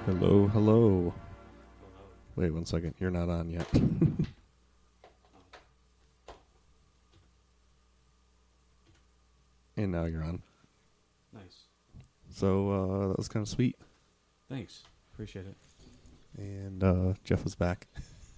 Hello, hello. Wait 1 second. You're not on yet. And now you're on. Nice. So that was kind of sweet. Thanks. Appreciate it. And Jeff is back.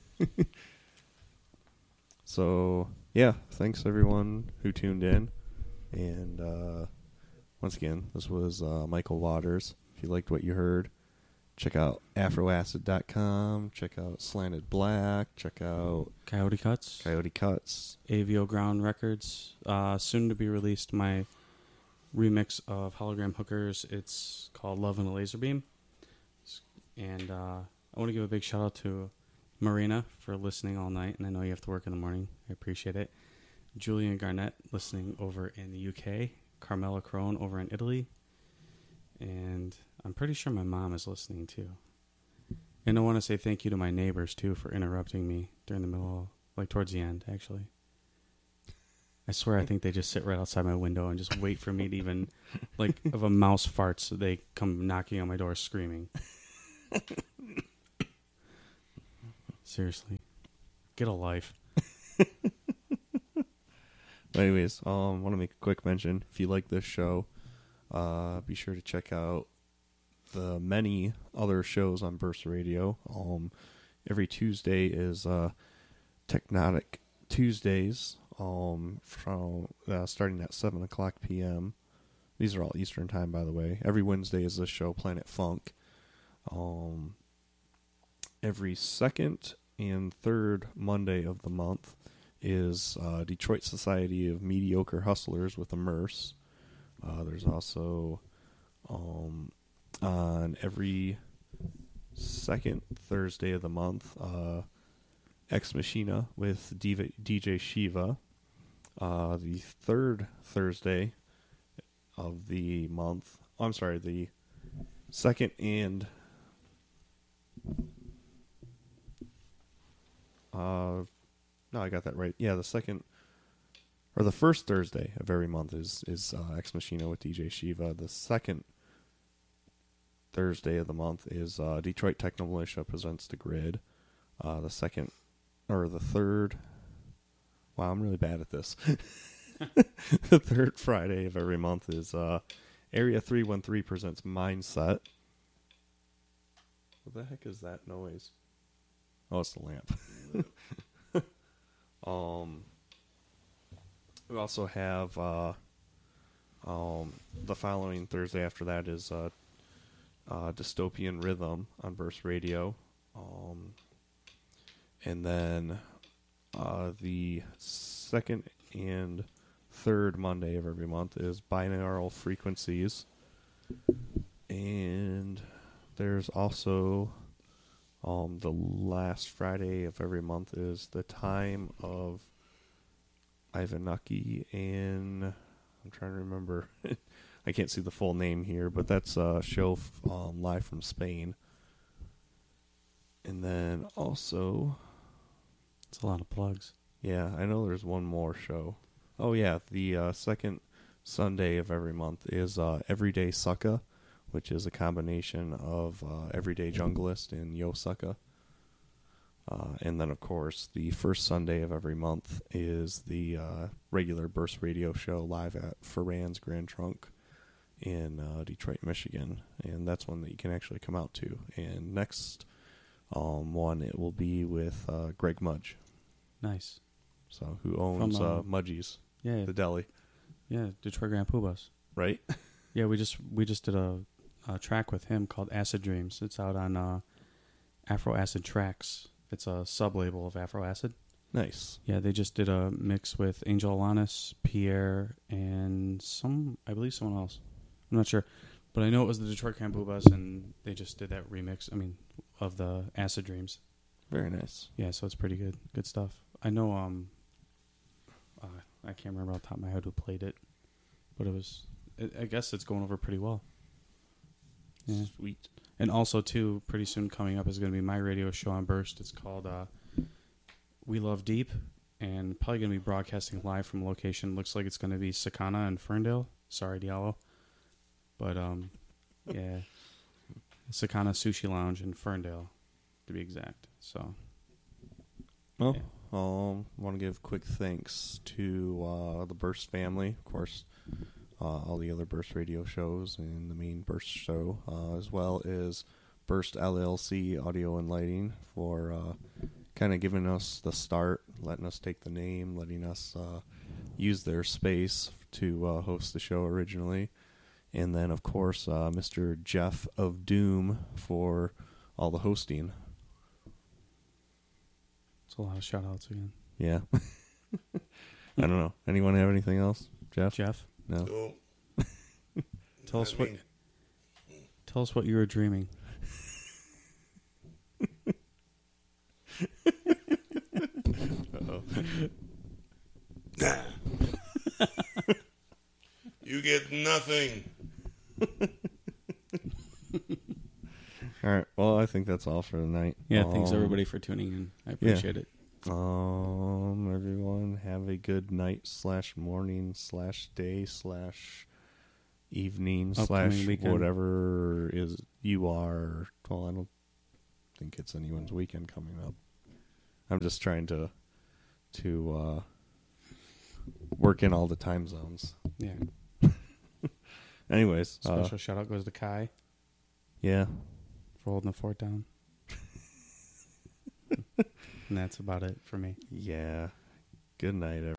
So, yeah, thanks everyone who tuned in. And once again, this was Michael Waters. If you liked what you heard, check out afroacid.com, check out Slanted Black, check out Coyote Cuts. AVO Ground Records. Soon to be released my remix of Hologram Hookers. It's called Love and a Laser Beam. And I want to give a big shout out to Marina for listening all night. And I know you have to work in the morning. I appreciate it. Julian Garnett listening over in the UK. Carmela Crone over in Italy. And I'm pretty sure my mom is listening too. And I want to say thank you to my neighbors too for interrupting me during the middle, like towards the end, actually. I swear I think they just sit right outside my window and just wait for me to even, like, if a mouse farts, they come knocking on my door screaming. Seriously. Get a life. Anyways, want to make a quick mention. If you like this show, be sure to check out the many other shows on Burst Radio. Every Tuesday is Technotic Tuesdays, from starting at 7 o'clock p.m. These are all Eastern time, by the way. Every Wednesday is this show, Planet Funk. Every second and third Monday of the month is Detroit Society of Mediocre Hustlers with Immerse. There's also on every second Thursday of the month, Ex Machina with DJ Shiva. The third Thursday of the month, the second and no, I got that right. Yeah, the second or the first Thursday of every month is Ex Machina with DJ Shiva. The second Thursday of the month is Detroit Techno Militia presents The Grid. The second or the third. Wow, I'm really bad at this. The third Friday of every month is Area 313 presents Mindset. What the heck is that noise? Oh, it's the lamp. We also have the following Thursday after that is Dystopian Rhythm on Burst Radio. And then the second and third Monday of every month is Binaural Frequencies. And there's also the last Friday of every month is the time of Ivanaki, and I'm trying to remember. I can't see the full name here, but that's a show live from Spain. And then also, It's a lot of plugs. yeah, I know there's one more show. Oh yeah, the second Sunday of every month is Everyday Sucka, which is a combination of Everyday Junglist and Yo Sucka. And then, of course, the first Sunday of every month is the regular Burst Radio show live at Ferran's Grand Trunk in Detroit, Michigan. And that's one that you can actually come out to. And next one, it will be with Greg Mudge. Nice. So, who owns Mudgie's, Yeah. the deli. Yeah, Detroit Grand Poobahs. Right? Yeah, we just did a track with him called Acid Dreams. It's out on Afro Acid Tracks. It's a sub-label of Afro Acid. Nice. Yeah, they just did a mix with Angel Alanis, Pierre, and I believe someone else. I'm not sure. But I know it was the Detroit Grand Poobahs, and they just did that remix, of the Acid Dreams. Very nice. Yeah, so it's pretty good. Good stuff. I know, I can't remember off the top of my head who played it, but I guess it's going over pretty well. Yeah. Sweet. And also, too, pretty soon coming up is going to be my radio show on Burst. It's called We Love Deep, and probably going to be broadcasting live from location. Looks like it's going to be Sakana and Ferndale. Sorry, Diallo. But, yeah. Sakana Sushi Lounge in Ferndale, to be exact. So, Well, yeah. want to give quick thanks to the Burst family, of course, all the other Burst radio shows and the main Burst show, as well as Burst LLC Audio and Lighting for kind of giving us the start, letting us take the name, letting us use their space to host the show originally. And then, of course, Mr. Jeff of Doom for all the hosting. It's a lot of shout-outs again. Yeah. I don't know. Anyone have anything else? Jeff? No. So, Tell us what you were dreaming. Uh-oh. You get nothing. All right. Well, I think that's all for tonight. Yeah, thanks everybody for tuning in. I appreciate it. Everyone have a good night / morning / day / evening Upcoming / weekend. whatever is you are. Well, I don't think it's anyone's weekend coming up. I'm just trying to work in all the time zones. Yeah. Anyways, Special shout-out goes to Kai yeah. for holding the fort down. And that's about it for me. Yeah. Good night, everyone.